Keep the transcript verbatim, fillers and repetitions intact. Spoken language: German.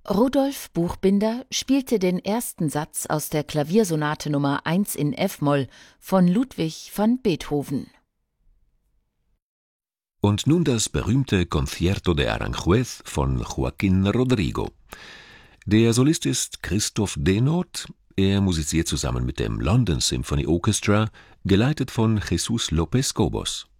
Rudolf Buchbinder spielte den ersten Satz aus der Klaviersonate Nummer eins in F-Moll von Ludwig van Beethoven. Und nun das berühmte Concierto de Aranjuez von Joaquín Rodrigo. Der Solist ist Christoph Denoth. Er musiziert zusammen mit dem London Symphony Orchestra, geleitet von Jesús López Cobos.